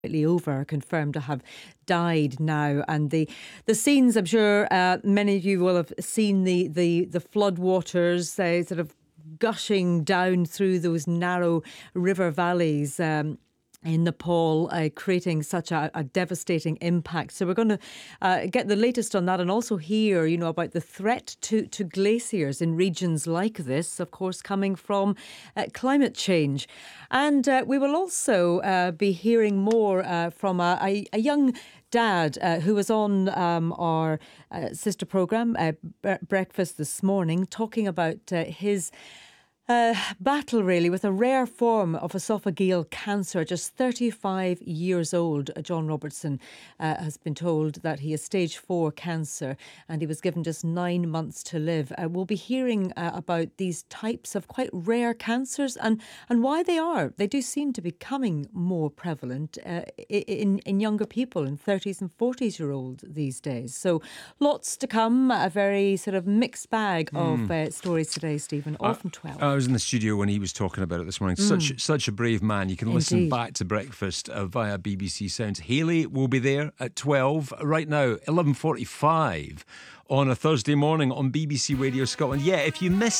over, confirmed to have died now. And the scenes, I'm sure many of you will have seen the flood waters sort of gushing down through those narrow river valleys in Nepal, creating such a devastating impact. So we're going to get the latest on that, and also hear, about the threat to glaciers in regions like this, of course, coming from climate change. And we will also be hearing more from a young dad who was on our sister programme, Breakfast This Morning, talking about his battle really with a rare form of esophageal cancer. Just 35 years old, John Robertson has been told that he has stage 4 cancer, and he was given just 9 months to live. We'll be hearing about these types of quite rare cancers and why they do seem to be becoming more prevalent in younger people, in 30s and 40s year olds these days. So lots to come, a very sort of mixed bag of stories today, Stephen, all from 12. I was in the studio when he was talking about it this morning. Such a brave man. You can listen back to Breakfast via BBC Sounds. Hayley will be there at 12. Right now, 11:45 on a Thursday morning on BBC Radio Scotland. Yeah, if you missed